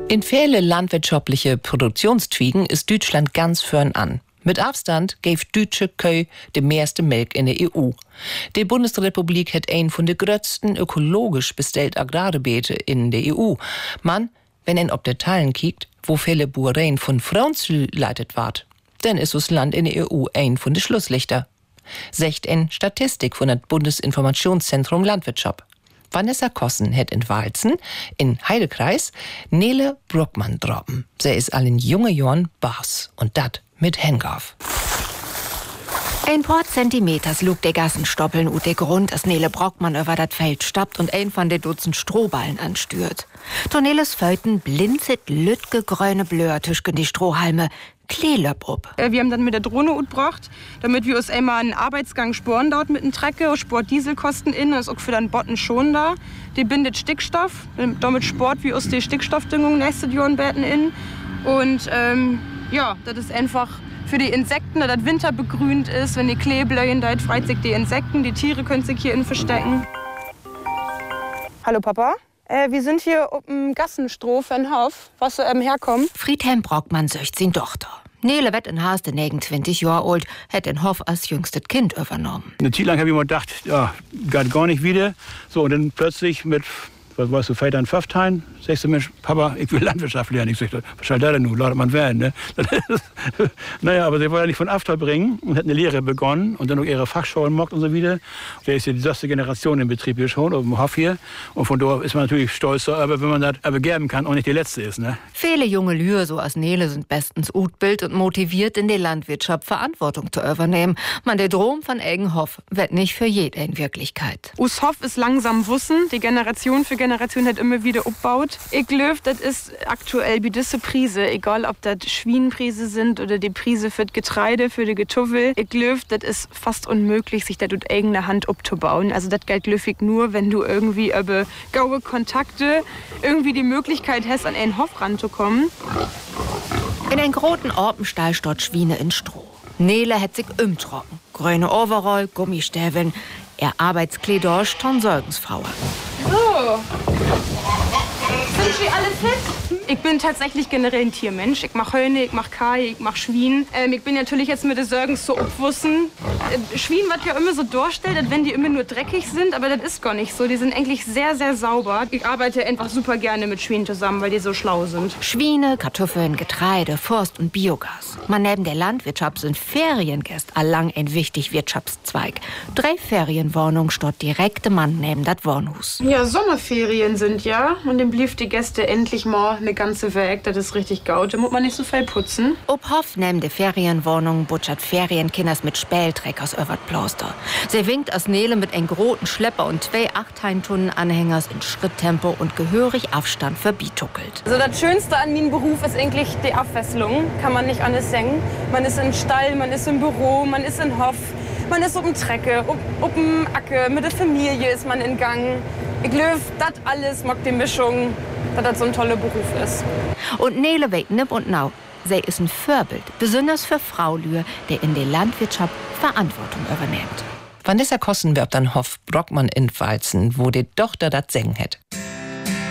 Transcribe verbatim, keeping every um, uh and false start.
In viele landwirtschaftliche Produktionszweigen ist Deutschland ganz vorn an. Mit Abstand gibt deutsche Kühe die meiste Milch in der E U. Die Bundesrepublik hat ein von den größten ökologisch bestellten Agrargebiete in der E U. Man, wenn ein ob Details kiekt, wo viele Bauereien von Frauen zuleitet ward, dann ist das Land in der E U ein von den Schlusslichter. Secht in Statistik von das Bundesinformationszentrum Landwirtschaft. Vanessa Kossen hat in Walzen, in Heidekreis, Nele Bruckmann droppen. Sie ist allen junge Jahren Bars und dat mit Hengauf. Ein paar Zentimeters lug der Gassenstoppeln ut der Grund, als Nele Brockmann über dat Feld stappt und ein von de Dutzend Strohballen anstürt. Torneles Föten blinzet lütge grüne Blöhrtischgen die Strohhalme, Kleelöpp ob. Wir haben dann mit der Drohne utbracht, damit wir uns einmal einen Arbeitsgang sporen dort mit dem Trecker, Sport Dieselkosten in, das ist auch für den Botten schon da. Die bindet Stickstoff, damit Sport wie aus der Stickstoffdüngung nächstes Jahr beten in. Und ähm, ja, das ist einfach für die Insekten, da das Winter begrünt ist, wenn die Kleebläuen, da freut sich die Insekten, die Tiere können sich hier innen verstecken. Hallo Papa, äh, wir sind hier auf dem Gassenstroh von Hof, was so ähm, herkommt. Friedhelm Brockmann söcht sin Tochter. Nele wird in Haas, den negenundzwanzig Jahre alt, hat den Hof als jüngstes Kind übernommen. Eine Zeit lang habe ich mir gedacht, ja, geht gar nicht wieder. So, und dann plötzlich mit, was weißt du, Väter und Pfafftein, sagst du, Mensch, Papa, ich will Landwirtschaft lernen. Ich sag, was soll das denn nun? Lautet man werden, ne? Naja, aber sie wollte ja nicht von After bringen und hat eine Lehre begonnen und dann noch ihre Fachschulen mockt und so wieder. Der ist ja die erste Generation im Betrieb hier schon, auf dem Hof hier. Und von dort ist man natürlich stolz, aber wenn man das begerben kann, auch nicht die Letzte ist, ne? Viele junge Lühe, so als Nele, sind bestens utbild und motiviert, in der Landwirtschaft Verantwortung zu übernehmen. Man, der Drom von Eggenhof wird nicht für jeden Wirklichkeit. Us Hof ist langsam wussen, die Generation für Generation hat immer wieder aufgebaut. Ich glaube, das ist aktuell wie diese Prise, egal ob das Schwienenprise sind oder die Prise für das Getreide, für die Getuffel. Ich glaube, das ist fast unmöglich, sich das mit eigener Hand abzubauen. Also das gilt löfig nur, wenn du irgendwie über gaue Kontakte irgendwie die Möglichkeit hast, an einen Hof ranzukommen. In einen großen Orpenstall steht Schwiene in Stroh. Nele hat sich umtrocken. Grüne Overall, Gummistäveln. Er Arbeitskleider, Tonsorgensfrau. So. Sind Sie alle fit? Ich bin tatsächlich generell ein Tiermensch. Ich mache Höne, ich mache Kai, ich mache Schwein. Ähm, ich bin natürlich jetzt mit den Sorgens so abwussen. Äh, Schwein wird ja immer so dargestellt, als wenn die immer nur dreckig sind, aber das ist gar nicht so. Die sind eigentlich sehr, sehr sauber. Ich arbeite einfach super gerne mit Schweinen zusammen, weil die so schlau sind. Schweine, Kartoffeln, Getreide, Forst und Biogas. Man neben der Landwirtschaft sind Feriengäste allang ein wichtig Wirtschaftszweig. Drei Ferienwohnungen steht direkt Mann neben das Wohnhaus. Ja, Sommerferien sind ja. Und dann blieb die Gäste endlich mal eine ganze Weg. Das ist richtig gaut. Da muss man nicht so viel putzen. Ob Hof neben der Ferienwohnung butschert Ferienkinders mit Spältreckers über Ploster. Sie winkt als Nele mit einem großen Schlepper und zwei Achtheintonnen-Anhängers in Schritttempo und gehörig Abstand verbietuckelt. Also das Schönste an meinem Beruf ist eigentlich die Abwechslung. Kann man nicht anders sagen. Man ist im Stall, man ist im Büro, man ist in Hof, man ist auf dem Trecke, auf dem Acker, mit der Familie ist man in Gang. Ich glaube, das alles mag die Mischung, dass das so ein toller Beruf ist. Und Nele weht nipp und nau. Sie ist ein Vorbild, besonders für Fraulühe, der in der Landwirtschaft Verantwortung übernimmt. Vanessa Kossen wirbt an Hof Brockmann in Walzen, wo die Tochter das Singen hat.